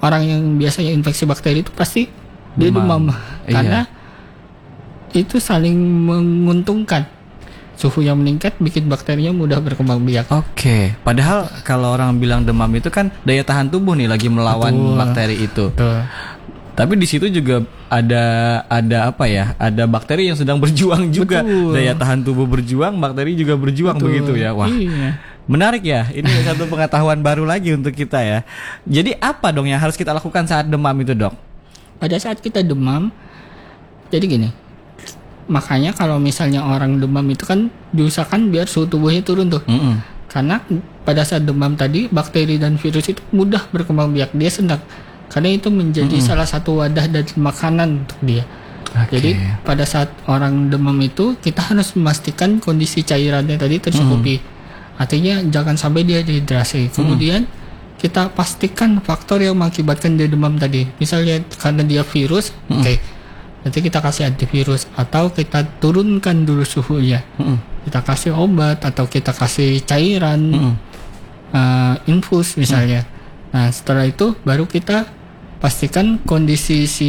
orang yang biasanya infeksi bakteri itu pasti dia demam. Karena itu saling menguntungkan. Suhu yang meningkat bikin bakterinya mudah berkembang biak. Oke. Padahal kalau orang bilang demam itu kan daya tahan tubuh nih lagi melawan bakteri itu. Betul. Tapi di situ juga ada apa ya? Ada bakteri yang sedang berjuang juga. Betul. Daya tahan tubuh berjuang, bakteri juga berjuang. Betul. Begitu ya. Wah. Iya. Menarik ya. Ini satu pengetahuan baru lagi untuk kita ya. Jadi apa dong yang harus kita lakukan saat demam itu, Dok? Pada saat kita demam, jadi gini. Makanya kalau misalnya orang demam itu kan diusahakan biar suhu tubuhnya turun tuh. Karena pada saat demam tadi bakteri dan virus itu mudah berkembang biak, dia senang. Karena itu menjadi salah satu wadah dari makanan untuk dia. Jadi pada saat orang demam itu kita harus memastikan kondisi cairannya tadi tercukupi. Artinya jangan sampai dia dehidrasi. Kemudian kita pastikan faktor yang mengakibatkan dia demam tadi. Misalnya karena dia virus, nanti kita kasih antivirus atau kita turunkan dulu suhunya. Kita kasih obat atau kita kasih cairan infus misalnya. Nah setelah itu baru kita pastikan kondisi si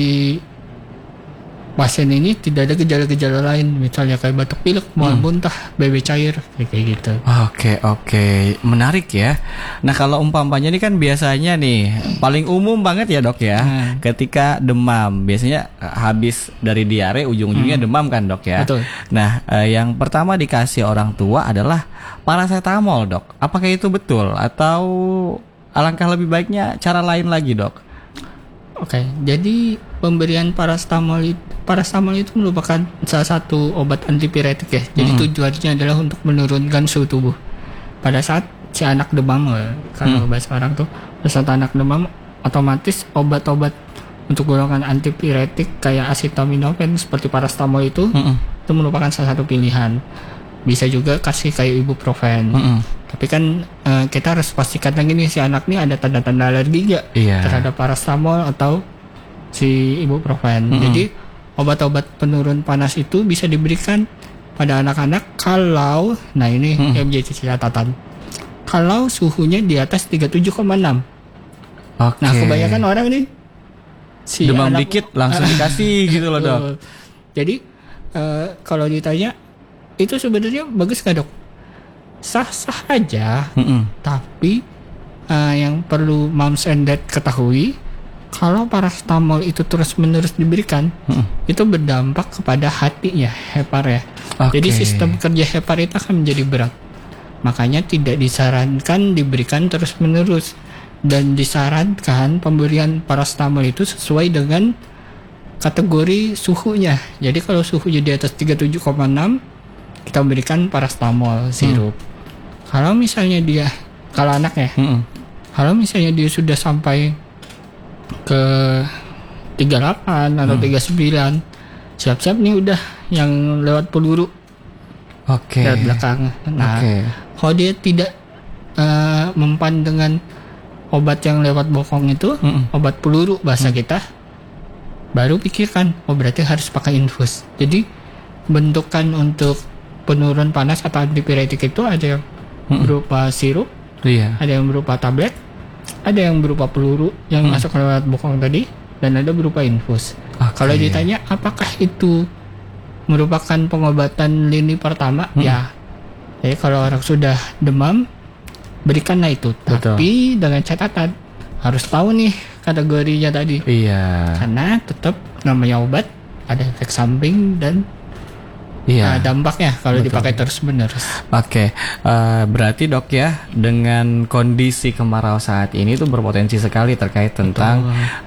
pasien ini tidak ada gejala-gejala lain, misalnya kayak batuk pilek, mual muntah, BB cair, kayak gitu. Oke, menarik ya. Nah kalau umpamanya ini kan biasanya nih paling umum banget ya dok ya, ketika demam biasanya habis dari diare ujung-ujungnya demam kan dok ya. Betul. Nah yang pertama dikasih orang tua adalah paracetamol dok. Apakah itu betul atau alangkah lebih baiknya cara lain lagi dok? Oke, jadi pemberian paracetamol itu merupakan salah satu obat antipiretik ya. Jadi tujuannya adalah untuk menurunkan suhu tubuh. Pada saat si anak demam, kalau bahasa orang tuh, pada saat anak demam, otomatis obat-obat untuk golongan antipiretik kayak acetaminophen seperti paracetamol itu merupakan salah satu pilihan. Bisa juga kasih kayak ibuprofen. Tapi kan kita harus pastikan lagi nih si anak nih ada tanda-tanda alergi gak terhadap paracetamol atau si ibuprofen. Jadi obat-obat penurun panas itu bisa diberikan pada anak-anak kalau, nah ini yang menjadi catatan, kalau suhunya di atas 37,6. Nah kebanyakan orang nih si demam anak, dikit langsung dikasih gitu loh dok. Jadi kalau ditanya itu sebenarnya bagus gak dok? Sah-sah aja, tapi yang perlu moms and dad ketahui, kalau paracetamol itu terus-menerus diberikan, itu berdampak kepada hatinya, hepar ya. Jadi sistem kerja hepar itu akan menjadi berat. Makanya tidak disarankan diberikan terus-menerus, dan disarankan pemberian paracetamol itu sesuai dengan kategori suhunya. Jadi kalau suhunya di atas 37,6, kita berikan paracetamol sirup. Kalau misalnya dia, kalau anak ya, kalau misalnya dia sudah sampai ke 38 atau 39, siap-siap nih udah yang lewat peluru lewat belakang. Nah, kalau dia tidak mempan dengan obat yang lewat bokong itu, obat peluru bahasa kita, baru pikirkan, oh berarti harus pakai infus. Jadi bentukan untuk penurun panas atau antipiretik itu ada yang berupa sirup, ada yang berupa tablet, ada yang berupa peluru yang masuk lewat bokong tadi, dan ada berupa infus. Kalau ditanya apakah itu merupakan pengobatan lini pertama, ya. Jadi kalau orang sudah demam, berikanlah itu. Tapi dengan catatan harus tahu nih kategorinya tadi. Karena tetap namanya obat ada efek samping dan dampaknya kalau dipakai terus-menerus. Berarti dok ya, dengan kondisi kemarau saat ini tuh berpotensi sekali terkait tentang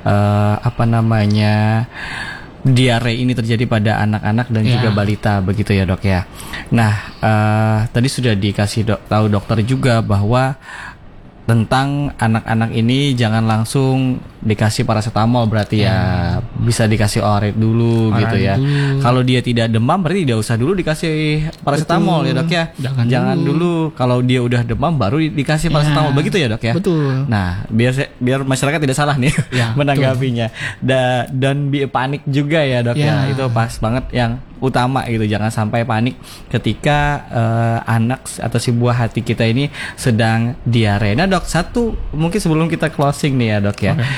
diare ini terjadi pada anak-anak dan juga balita, begitu ya dok ya. Nah tadi sudah dikasih tahu dokter juga bahwa tentang anak-anak ini jangan langsung dikasih paracetamol, berarti ya bisa dikasih oret dulu gitu ya. Kalau dia tidak demam berarti tidak usah dulu dikasih paracetamol ya dok ya. Jangan dulu. Kalau dia udah demam baru dikasih paracetamol, begitu ya dok ya. Nah biar masyarakat tidak salah nih menanggapinya. Dan panik juga ya dok ya. Itu pas banget yang utama gitu, jangan sampai panik ketika anak atau si buah hati kita ini sedang diare. Nah dok, satu mungkin sebelum kita closing nih ya dok ya,